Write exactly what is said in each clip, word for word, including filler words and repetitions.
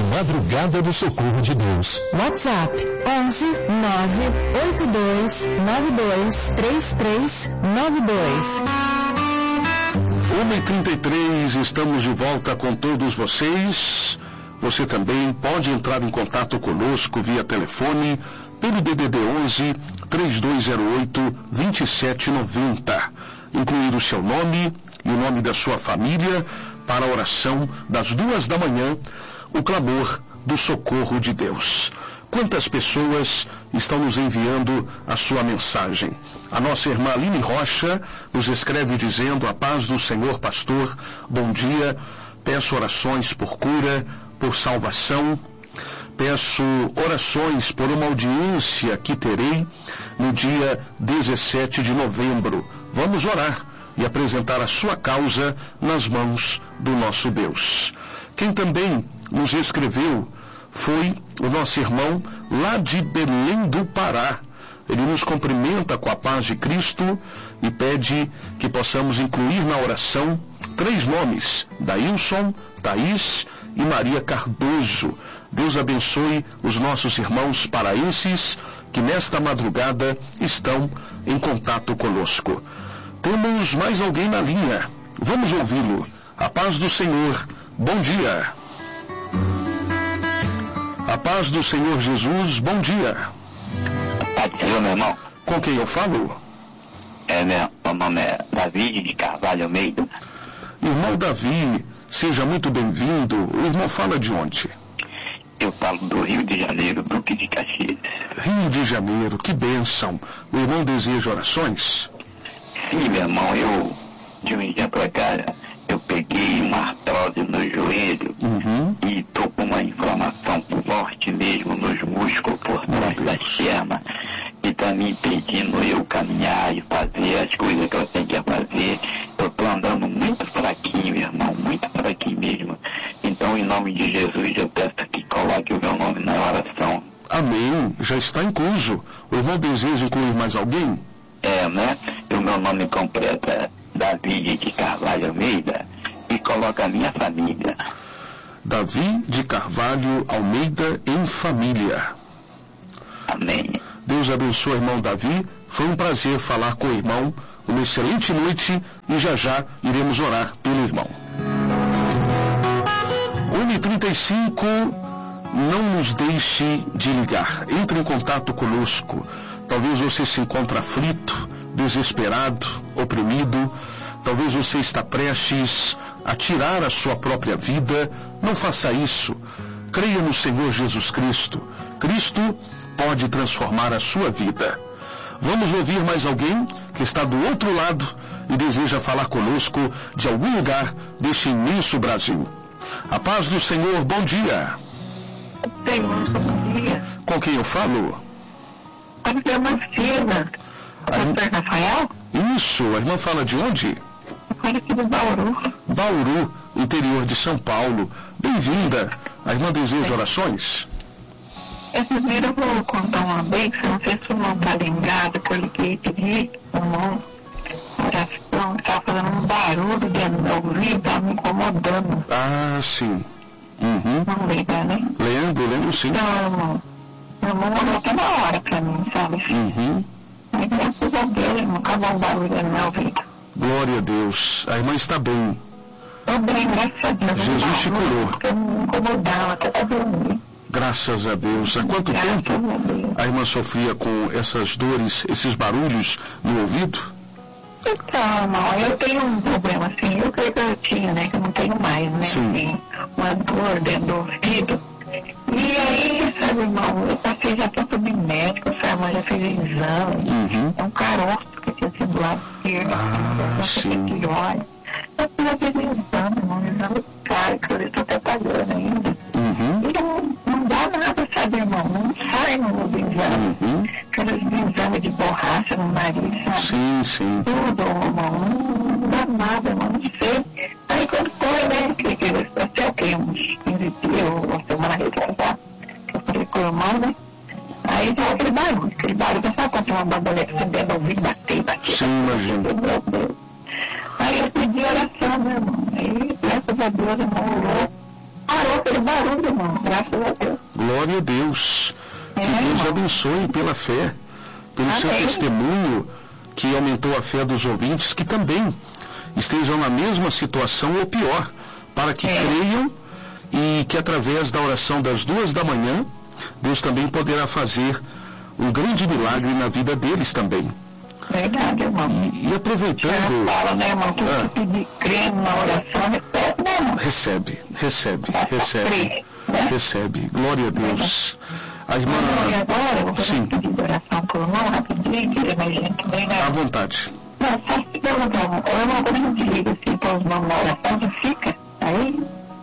Madrugada do Socorro de Deus. WhatsApp onze nove oito dois nove dois três três nove dois. uma e trinta e três, estamos de volta com todos vocês. Você também pode entrar em contato conosco via telefone pelo D D D onze, três dois zero oito, dois sete nove zero. Incluir o seu nome e o nome da sua família para a oração das duas da manhã, o clamor do socorro de Deus. Quantas pessoas estão nos enviando a sua mensagem? A nossa irmã Aline Rocha nos escreve dizendo: a paz do Senhor, pastor, bom dia, peço orações por cura, por salvação, peço orações por uma audiência que terei no dia dezessete de novembro. Vamos orar e apresentar a sua causa nas mãos do nosso Deus. Quem também nos escreveu foi o nosso irmão lá de Belém do Pará. Ele nos cumprimenta com a paz de Cristo e pede que possamos incluir na oração três nomes: Daílson, Thaís e Maria Cardoso. Deus abençoe os nossos irmãos paraenses que nesta madrugada estão em contato conosco. Temos mais alguém na linha. Vamos ouvi-lo. A paz do Senhor. Bom dia. A paz do Senhor Jesus. Bom dia. Pode ser, meu irmão? Com quem eu falo? É, meu, meu nome é Davi de Carvalho Almeida. Irmão Davi, seja muito bem-vindo. O irmão fala de onde? Eu falo do Rio de Janeiro, Duque de Caxias. Rio de Janeiro, que bênção. O irmão deseja orações? Sim, meu irmão, eu, de um dia pra cá, eu peguei uma artrose no joelho uhum. e tô com uma inflamação forte mesmo nos músculos por trás das pernas, e tá me impedindo eu caminhar e fazer as coisas que eu tenho que fazer. Eu tô andando muito fraquinho, meu irmão, muito fraquinho mesmo. Então, em nome de Jesus, eu peço que coloque o meu nome na oração. Amém, já está incluso. O irmão deseja incluir mais alguém? É, né? O meu nome completo é Davi de Carvalho Almeida e coloca a minha família. Davi de Carvalho Almeida em família. Amém. Deus abençoe, irmão Davi. Foi um prazer falar com o irmão. Uma excelente noite e já já iremos orar pelo irmão. uma e trinta e cinco, não nos deixe de ligar. Entre em contato conosco. Talvez você se encontre aflito, desesperado, oprimido. Talvez você está prestes a tirar a sua própria vida. Não faça isso. Creia no Senhor Jesus Cristo. Cristo pode transformar a sua vida. Vamos ouvir mais alguém que está do outro lado e deseja falar conosco de algum lugar deste imenso Brasil. A paz do Senhor, bom dia. Senhor, bom dia. Com quem eu falo? Aqui é uma filha. Pastor Rafael? Isso, a irmã fala de onde? Eu falo aqui do Bauru. Bauru, interior de São Paulo. Bem-vinda. A irmã deseja orações? Eu primeiro vou contar uma vez, não sei se o irmão está lembrado, que eu liguei e pedi uma oração, estava fazendo um barulho dentro do meu ouvido, estava me incomodando. Ah, sim. Uhum. Não lembra, né? Lembro, lembro sim. Então, irmão, meu irmão orou toda hora pra mim, sabe? Uhum. Mas graças a Deus, irmão, acabou o barulho dentro do meu ouvido. Glória a Deus. A irmã está bem. Estou bem, graças a Deus. Jesus te curou. Porque eu me incomodava até pra dormir. Graças a Deus. Há quanto Graças tempo a Deus. a irmã sofria com essas dores, esses barulhos no ouvido? Então, irmão, eu tenho um problema assim, eu creio que eu tinha, né, que eu não tenho mais, né? Sim. Assim, uma dor dentro do ouvido. E aí, sabe, irmão, eu passei já tanto de médico, a irmã já fez exame. Uhum. É um caroço que tinha sido do lado esquerdo. Ah, sim. Eu já fiz exame, irmão, exame caro, que eu estou até pagando ainda. Uhum. E não, não dá nada, sabe, irmão? Não sai no do exame. Uhum. Aqueles exames de borracha no nariz, sabe? Sim, sim. Tudo, irmão. Não dá nada, irmão. Não sei. Aí quando foi, né? Que, que eu até tem uns quinze dias, ou uma semana retrasada, que eu falei com o irmão, né? Aí deu aquele barulho, aquele barulho. Sabe quando tem uma borboleta que você deve ouvir bater, bater? Sim, imagino. Meu Deus. Aí eu pedi oração, meu irmão. Aí, graças a Deus, o irmão orou. Parou, pelo barulho, irmão. Graças a Deus. Glória a Deus. É, que Deus irmão. abençoe pela fé, pelo Amém. seu testemunho, que aumentou a fé dos ouvintes, que também estejam na mesma situação ou pior, para que É. creiam e que através da oração das duas da manhã, Deus também poderá fazer um grande milagre na vida deles também. Verdade, irmão. E, e aproveitando... Já fala, né, irmão? Tudo Ah. que pedir crendo na oração, recebe, né, irmão? Recebe, recebe, Basta recebe, crer, né? recebe. Glória a Deus. A Irmão, e irmã... agora, eu vou fazer Sim. um pedido de oração por irmão, rapidinho, que ele é mais gente também, né? À vontade. Não, só se perguntar, irmão, o irmão, quando a gente liga assim para os nomes na oração, já fica aí?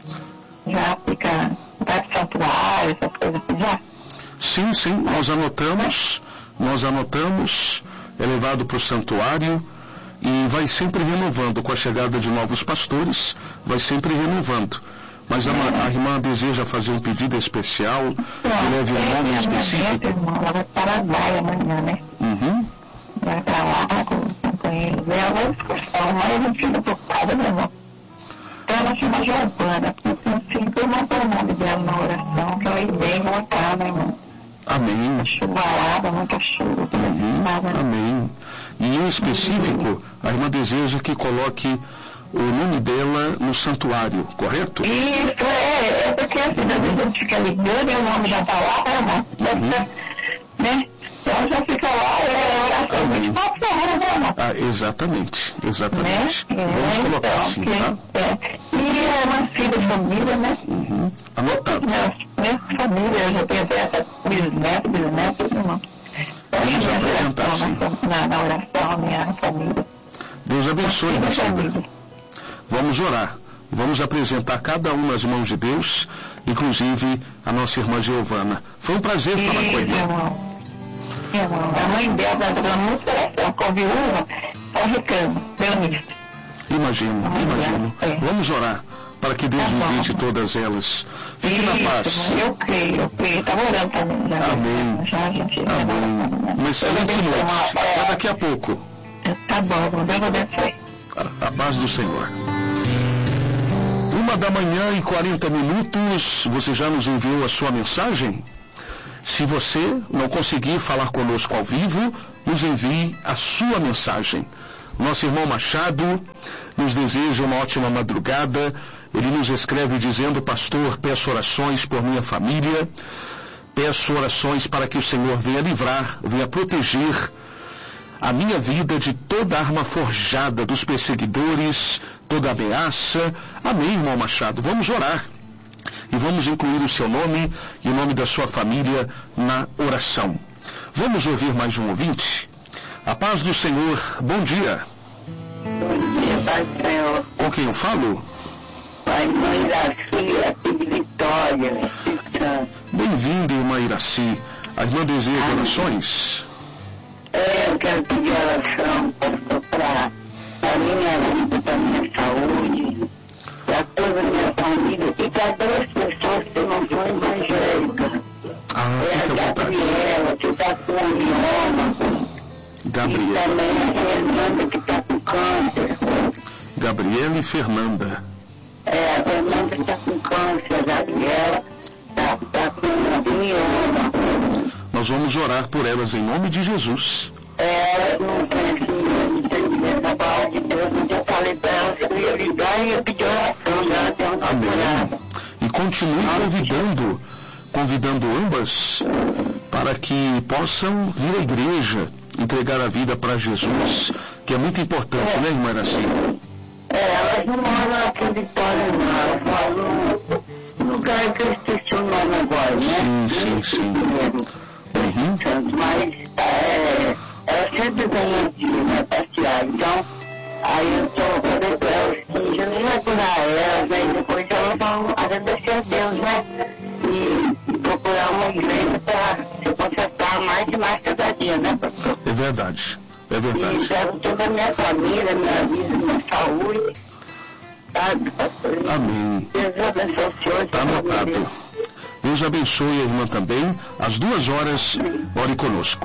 Já fica, vai pro santuário, essas coisas assim, já? Sim, sim, nós anotamos, nós anotamos, é levado para o santuário e vai sempre renovando. Com a chegada de novos pastores, vai sempre renovando. Mas a, a irmã deseja fazer um pedido especial, que leve um nome específico. Irmão, ela vai para Paraguai amanhã, né? Uhum. Vai para lá com os companheiros dela, vai excursão, mas a gente fica preocupada, né, irmão? Então ela chama Giovana, porque assim, eu não o nome dela na oração, que ela ir bem voltar, né, irmão? Amém. Chuvarada, muita chuva, Uhum. nada, né? Amém. E em específico, a irmã deseja que coloque o nome dela no santuário, correto? Isso, é, é porque assim, às vezes a gente fica ligando e o nome já tá lá, né, irmão? Uhum. Né? Então já fica lá, é oração Amém. vinte e quatro horas, né, irmão? Ah, exatamente, exatamente. Né? Vamos É, colocar então, assim, que- tá? é. E é uma filha de família, né? Uhum. Anotado. Minha, minha família, eu já tenho até essa bisneto, bisneto, irmão. Vamos apresentar, sim. Na, na oração, minha família. Deus abençoe, Minha minha senhora. família. Vamos orar. Vamos apresentar cada um nas mãos de Deus, inclusive a nossa irmã Giovana. Foi um prazer falar com a Isso, irmã. irmão. Irmão, a mãe dela está dando muito coração, com viúva, só reclama, Leonista. Imagino, imagino. É. Vamos orar para que Deus Tá bom. visite todas elas. Fique na Isso, paz. irmão, eu creio, eu creio. Estava orando também. Já, Amém. Já, a gente. Amém. Uma excelente noite. Até daqui a pouco. Tá bom, irmão. Deus abençoe. A, a paz do Senhor. Uma da manhã e quarenta minutos, você já nos enviou a sua mensagem? Se você não conseguir falar conosco ao vivo, nos envie a sua mensagem. Nosso irmão Machado nos deseja uma ótima madrugada. Ele nos escreve dizendo: pastor, peço orações por minha família, peço orações para que o Senhor venha livrar, venha proteger a minha vida de toda arma forjada dos perseguidores, toda ameaça. Amém, irmão Machado. Vamos orar. E vamos incluir o seu nome e o nome da sua família na oração. Vamos ouvir mais um ouvinte? A paz do Senhor. Bom dia. Bom dia, Pai do Senhor. Com quem eu falo? Pai, mãe da filha, aqui de Vitória, Espírito. Bem-vinda, irmã Iraci. A irmã deseja orações? É, eu quero pedir oração, pastor, para a minha vida, para a minha saúde, para toda a minha família e para duas pessoas que não são evangélicas. Ah, É fique a à vontade. Gabriela, que está com mioma, e Gabriela. também a Fernanda, que está com câncer. Gabriela e Fernanda. É, a Fernanda está com câncer, a Gabriela está tá com mioma. Nós vamos orar por elas em nome de Jesus. É, não tem assim, não tem essa palavra de Deus, não tinha falei para ela se eu ia ligar e ia pedir oração, já ela tem uma Amém. E continue convidando, convidando ambas para que possam vir à igreja, entregar a vida para Jesus, que é muito importante, né, irmã Iraci? É, elas não moram aqui em Vitória, não. Elas moram num lugar que eu esqueci o nome agora, né? Sim, sim, sim. Uhum. Mas é, elas sempre vêm aqui, né, passear. Então, aí eu tô falando para elas que Jesus vai curar elas, né? E depois elas vão agradecer a Deus, né? E, e procurar uma igreja para se consertar mais e mais cada dia, né, pastor? É verdade, é E verdade. quero toda a minha família, minha vida, minha saúde, sabe, pastor? Amém. Deus abençoe o senhor. Está anotado. Deus abençoe a irmã também. Às duas horas, ore conosco.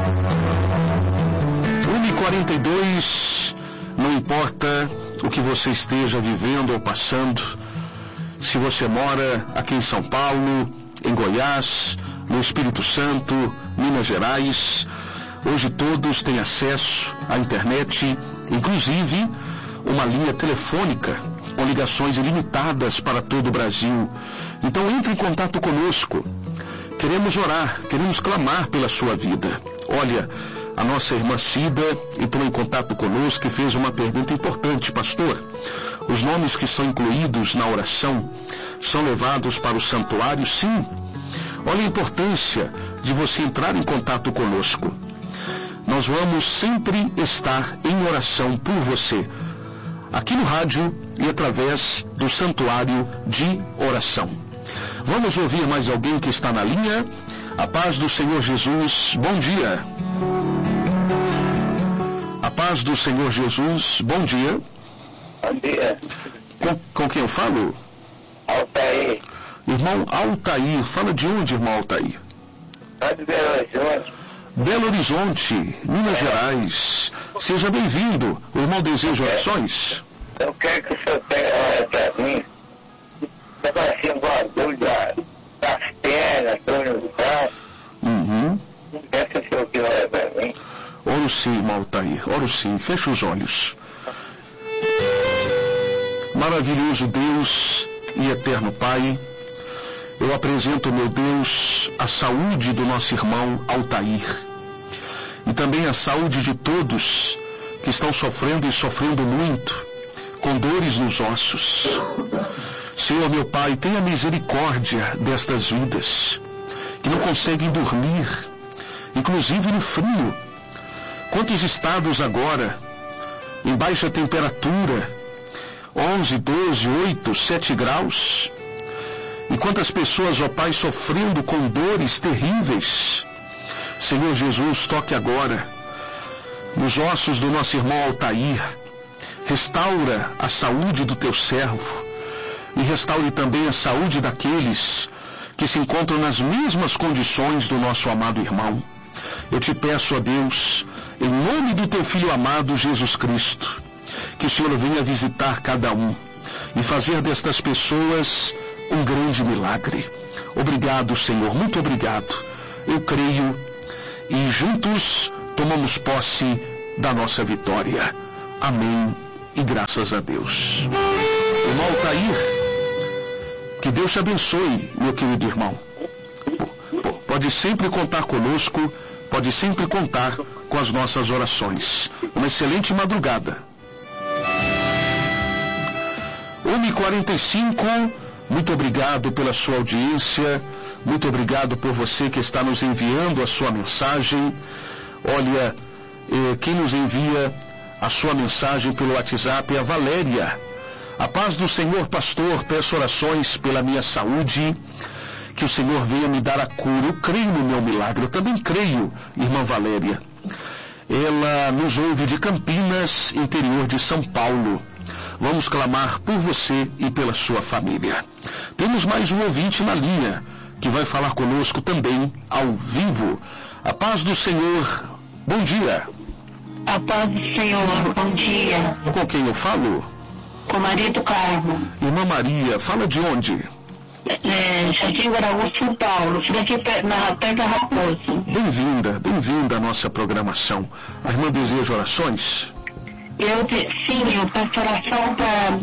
uma e quarenta e dois, não importa o que você esteja vivendo ou passando, se você mora aqui em São Paulo, em Goiás, no Espírito Santo, Minas Gerais, hoje todos têm acesso à internet, inclusive uma linha telefônica com ligações ilimitadas para todo o Brasil. Então entre em contato conosco. Queremos orar, queremos clamar pela sua vida. Olha, a nossa irmã Cida entrou em contato conosco e fez uma pergunta importante. Pastor, os nomes que são incluídos na oração são levados para o santuário? Sim. Olha a importância de você entrar em contato conosco. Nós vamos sempre estar em oração por você, aqui no rádio e através do santuário de oração. Vamos ouvir mais alguém que está na linha? A paz do Senhor Jesus, bom dia. A paz do Senhor Jesus, bom dia. Bom dia. Com, com quem eu falo? Altair. Irmão Altair, fala de onde, irmão Altair? Lá de Belo Horizonte. Belo Horizonte, Minas é. Gerais. Seja bem-vindo. O irmão deseja orações? Eu quero que o senhor pegue para mim. Eu passei uma dúvida das pernas, dor no braço. Uhum. Quero que o senhor que ore para mim. Oro sim, irmão Altair. Oro sim. Fecha os olhos. Maravilhoso Deus e eterno Pai, eu apresento, meu Deus, a saúde do nosso irmão Altair e também a saúde de todos que estão sofrendo e sofrendo muito, com dores nos ossos. Senhor, meu Pai, tenha misericórdia destas vidas que não conseguem dormir, inclusive no frio. Quantos estados agora em baixa temperatura, onze, doze, oito, sete graus. E quantas pessoas, ó Pai, sofrendo com dores terríveis. Senhor Jesus, toque agora nos ossos do nosso irmão Altair. Restaura a saúde do teu servo e restaure também a saúde daqueles que se encontram nas mesmas condições do nosso amado irmão. Eu te peço, ó Deus, em nome do teu Filho amado Jesus Cristo, que o Senhor venha visitar cada um e fazer destas pessoas um grande milagre. Obrigado, Senhor, muito obrigado. Eu creio e juntos tomamos posse da nossa vitória. Amém e graças a Deus. Irmão Altair, que Deus te abençoe, meu querido irmão. Pode sempre contar conosco, pode sempre contar com as nossas orações. Uma excelente madrugada. uma e quarenta e cinco, muito obrigado pela sua audiência, muito obrigado por você que está nos enviando a sua mensagem. Olha, eh, quem nos envia a sua mensagem pelo WhatsApp é a Valéria. A paz do Senhor, pastor, peço orações pela minha saúde, que o Senhor venha me dar a cura. Eu creio no meu milagre, eu também creio, irmã Valéria. Ela nos ouve de Campinas, interior de São Paulo. Vamos clamar por você e pela sua família. Temos mais um ouvinte na linha, que vai falar conosco também, ao vivo. A paz do Senhor, bom dia. A paz do Senhor, bom dia. Com quem eu falo? Com Maria do Carmo. Irmã Maria, fala de onde? É, Jardim Guaraú, São Paulo, fica aqui na Terra Raposo. Bem-vinda, bem-vinda à nossa programação. A irmã deseja orações? Eu, sim, eu peço oração para